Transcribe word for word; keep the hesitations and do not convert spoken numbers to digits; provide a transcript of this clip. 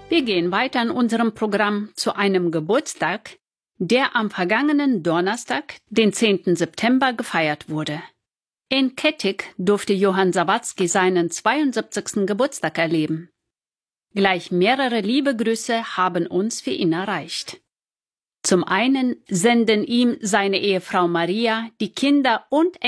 Wir gehen weiter in unserem Programm zu einem Geburtstag, der am vergangenen Donnerstag, den zehnten September, gefeiert wurde. In Kettig durfte Johann Sawatzki seinen zweiundsiebzigsten Geburtstag erleben. Gleich mehrere liebe Grüße haben uns für ihn erreicht. Zum einen senden ihm seine Ehefrau Maria, die Kinder und